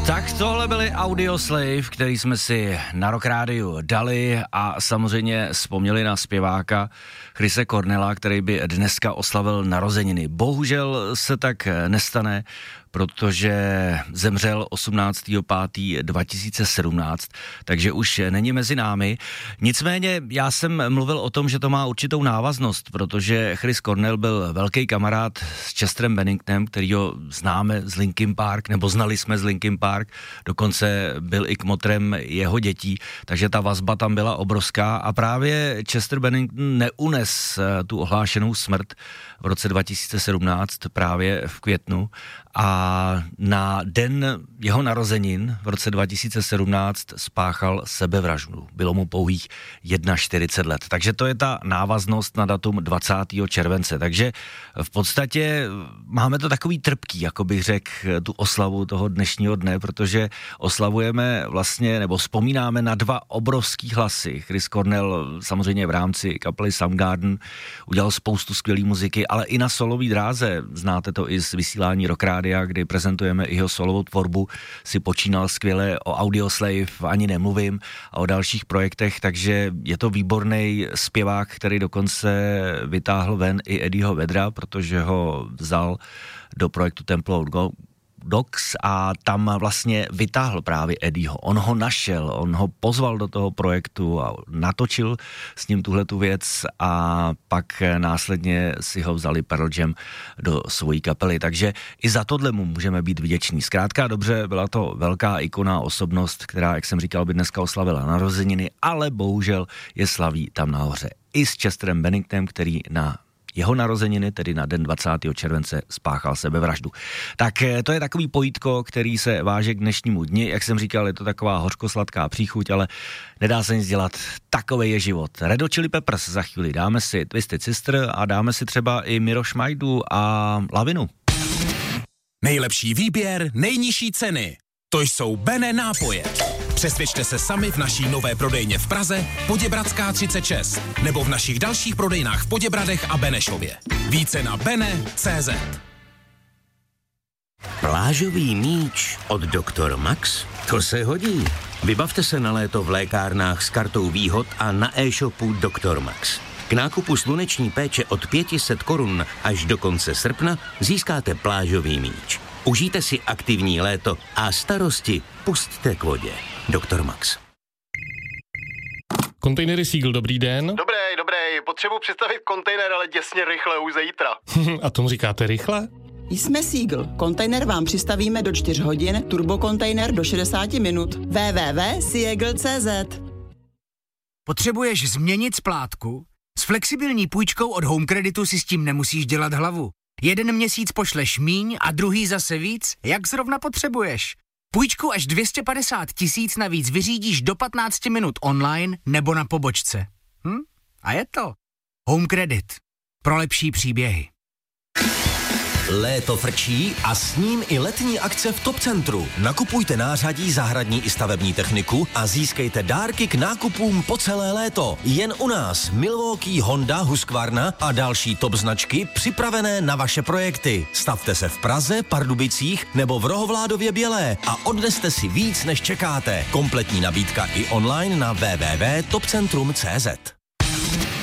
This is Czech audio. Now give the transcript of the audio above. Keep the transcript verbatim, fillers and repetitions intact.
Tak tohle byly Audioslave, který jsme si na Rock Rádiu dali a samozřejmě vzpomněli na zpěváka Chrise Cornella, který by dneska oslavil narozeniny. Bohužel se tak nestane, protože zemřel osmnáctého pátého dva tisíce sedmnáct, takže už není mezi námi. Nicméně já jsem mluvil o tom, že to má určitou návaznost, protože Chris Cornell byl velký kamarád s Chesterem Benningtonem, kterýho známe z Linkin Park, nebo znali jsme z Linkin Park, dokonce byl i kmotrem jeho dětí, takže ta vazba tam byla obrovská a právě Chester Bennington neunes tu ohlášenou smrt v roce dva tisíce sedmnáct, právě v květnu, a na den jeho narozenin v roce dva tisíce sedmnáct spáchal sebevraždu. Bylo mu pouhých čtyřicet jedna let. Takže to je ta návaznost na datum dvacátého července. Takže v podstatě máme to takový trpký, jako bych řekl, tu oslavu toho dnešního dne, protože oslavujeme vlastně, nebo vzpomínáme na dva obrovský hlasy. Chris Cornell samozřejmě v rámci kapely Soundgarden udělal spoustu skvělé muziky, ale i na solový dráze, znáte to i z vysílání Rock Rádia, kdy prezentujeme i jeho solovou tvorbu, si počínal skvěle, o Audioslave ani nemluvím a o dalších projektech, takže je to výborný zpěvák, který dokonce vytáhl ven i Eddieho Vedra, protože ho vzal do projektu Temple of God Dogs a tam vlastně vytáhl právě Eddieho. On ho našel, on ho pozval do toho projektu a natočil s ním tuhletu věc a pak následně si ho vzali Pearl Jam do svojí kapely. Takže i za tohle mu můžeme být vděční. Zkrátka dobře, byla to velká ikona, osobnost, která, jak jsem říkal, by dneska oslavila narozeniny, ale bohužel je slaví tam nahoře. I s Chesterem Benningtonem, který na jeho narozeniny, tedy na den dvacátého července, spáchal sebevraždu. Tak to je takový pojítko, který se váže k dnešnímu dni. Jak jsem říkal, je to taková hořkosladká příchuť, ale nedá se nic dělat. Takovej je život. Red Hot Chili Peppers za chvíli. Dáme si Twisted Sister a dáme si třeba i Miro Šmajdu a Lavinu. Nejlepší výběr, nejnižší ceny. To jsou Bene nápoje. Přesvědčte se sami v naší nové prodejně v Praze, Poděbradská třicet šest, nebo v našich dalších prodejnách v Poděbradech a Benešově. Více na bene tečka cé zet. Plážový míč od doktor Max? To se hodí. Vybavte se na léto v lékárnách s kartou výhod a na e-shopu doktor Max. K nákupu sluneční péče od pět set korun až do konce srpna získáte plážový míč. Užijte si aktivní léto a starosti pusťte k vodě. doktor Max. Kontejnery Seagull, dobrý den. Dobrý, dobrý, potřebuji představit kontejner, ale děsně rychle, už zítra. A tomu říkáte rychle? Jsme Seagull. Kontejner vám přistavíme do čtyř hodin, turbokontejner do šedesát minut. w w w tečka seagull tečka cé zet. Potřebuješ změnit splátku? S flexibilní půjčkou od Home Creditu si s tím nemusíš dělat hlavu. Jeden měsíc pošleš míň a druhý zase víc, jak zrovna potřebuješ. Půjčku až dvě stě padesát tisíc navíc vyřídíš do patnáct minut online nebo na pobočce. Hm? A je to Home Credit. Pro lepší příběhy. Léto frčí a s ním i letní akce v Top Centru. Nakupujte nářadí, zahradní i stavební techniku a získejte dárky k nákupům po celé léto. Jen u nás Milwaukee, Honda, Husqvarna a další top značky připravené na vaše projekty. Stavte se v Praze, Pardubicích nebo v Rohovládově Bělé a odneste si víc, než čekáte. Kompletní nabídka i online na w w w tečka top centrum tečka cé zet.